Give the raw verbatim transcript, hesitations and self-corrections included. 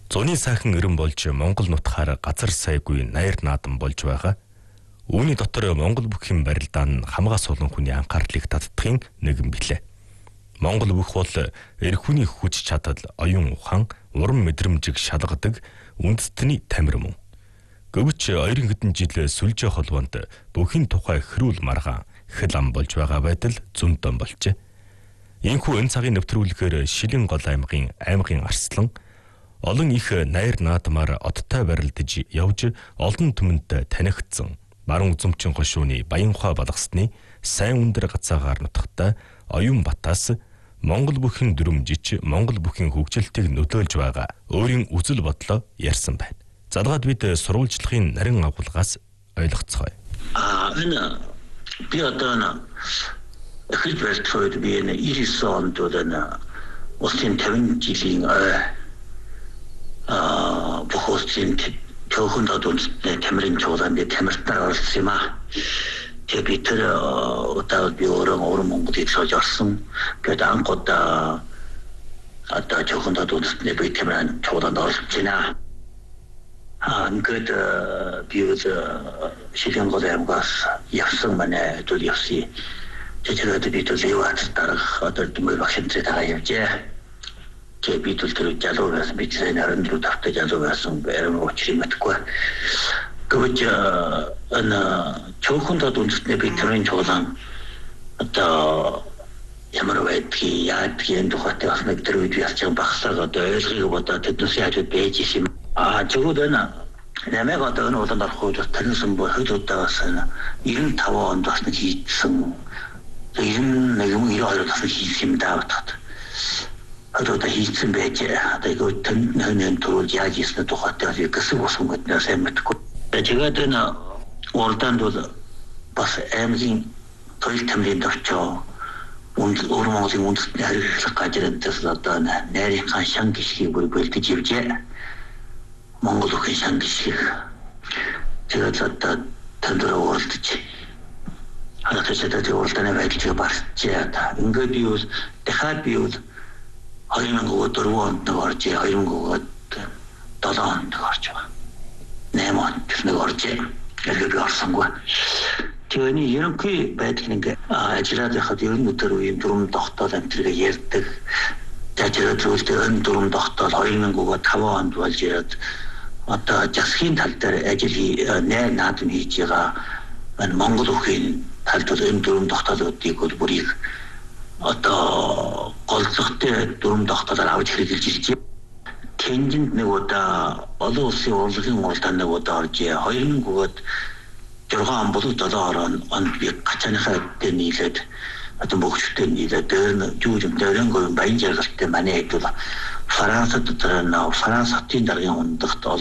Зуны сайхан өрн болж Монгол нутгаар газар сайгүй наяр наадан болж байгаа. Үүний дотор Монгол бүхийн барилдаа нь хамгаас олон хүний анхаарлыг татдахын нэгэн билээ. Монгол бүх бол эр хүний хүч чадал, оюун ухаан, урам мэдрэмжийг шалгадаг үндэстний тамир мөн. Гэвч хоёрын хэдэн жил сүлжээ холбоонд бүхийн тухай хөрүүл маргаан хэл ам болж байгаа байтал зөнтөн болжээ. Ийхүү энэ цагийн нэвтрүүлгээр Шилэн гол аймгийн аймгийн арслан олон их наяр наадмаар одтой барилдаж явж олон түмэнд танигдсан баруун үзэмчин хошууны Баянхуй балгасны сайн өндөр гацаагаар нутагтай оюун батаас Монгол бүхийн дүрмжиж Монгол бүхийн хөгжилтийг нөлөөлж байгаа өөрийн үзэл бодлоо ярьсан байна. Залгаад бид сурвалжлагын нарийн агуулгаас ойлгоцгоё. А энэ би одоо эхлээд барилдахад би энэ ирсэн онд одоо улсын тавин жилийн а бохоцын төхөнд одонтой тамирын чуулганд тамиртаар орсон юм аа. Тэгээ би тэр одоо би өөрөө өөрөө Монголыг сольж орсон. Гэт анхудаа одоо төхөнд одонтой би тамирын чуулганд орсон байна. А ингээд би одоо Шилэн гол аймгаас явсан манай төл явсан. Тэгээд би төл яваад дарах одоо дэмэр багшин цагаа явжээ. Тэгээ би төл тэр залуу байсан би тэр нарийн руу тавтай залуу байсан бэрэн очрын мэдгүй. Гэвч ана чөөхөнд дүнсний би тэрийн чуулган одоо ямар байдгийг яадгийн тухайтай бас нэг тэр үед ясч багсаг одоо ойлгыг бодоод тэднээс яаж байж юм. А зөвхөн нэмэг одоо энэ улаан дарах үед тэрнсэн бо хэд удаа бас ninety five онд бас нэг хийсэн. ninety-one ninety-two бас хийсэн юм даа батат. Одоо хийсэн байж одоо ихэд тэнхэн төрөл яаж хийсэн тухайтай гэсэн усан гэднээс амьдгүй. Тэгээд энэ урданд бол бас аймгийн тойл тамирын дорчоо өөр Монголын үндэстний харилцах гажирантаас одоо найрынхаа шан гişгийг бүр бэлдэж ивжээ. Монгол бүхэн шан гişг. Тэгээд одоо тэндрээ уралдаж хадгалж байгаа уралдааны байдлыг барьжээ. Ингээд би бол дахиад би бол two thousand four онд орж two thousand seven онд орж байгаа. eight онд нэг орж яг орсонгүй. Тэний ерөнхий байдал ингээ ажиллаад байхад ер нь өдөр үеийн дүрм тогтоол амтрыг ярьдаг. Ажил зүйлтэй өн дүрм тогтоол two thousand five онд болж ирээд одоо засгийн тал дээр ажил найр наадам хийж байгаа Монгол бүхийн талд өн дүрм тогтоолуудыг бол бүрийг одоо голцохтой дүрм тогтоолоор авч хэрэгжилж ирж байна. Тэнцэнд нэг удаа олон улсын урлагийн уралдаанд нэг удаа орж two thousand six он болоо seven онд би гачааныхаа дээр нийлээд одоо богчтой нийлээд дээр жүүжим дөрөнгөө баян жаргалтай манай хэд бол Францад дотор нөө Франц хотын даргын ундагт